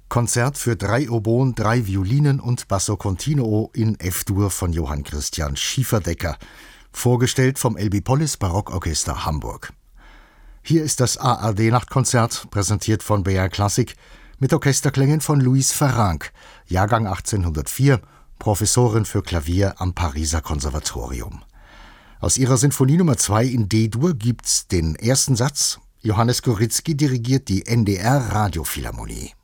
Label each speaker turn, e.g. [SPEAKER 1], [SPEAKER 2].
[SPEAKER 1] Konzert für 3 Oboen, 3 Violinen und Basso Continuo in F-Dur von Johann Christian Schieferdecker, vorgestellt vom Elbie Barockorchester Hamburg. Hier ist das ARD-Nachtkonzert, präsentiert von BR Klassik, mit Orchesterklängen von Louise Farrenc, Jahrgang 1804, Professorin für Klavier am Pariser Konservatorium. Aus ihrer Sinfonie Nummer 2 in D-Dur gibt's den ersten Satz. Johannes Gorizki dirigiert die NDR Radiophilharmonie.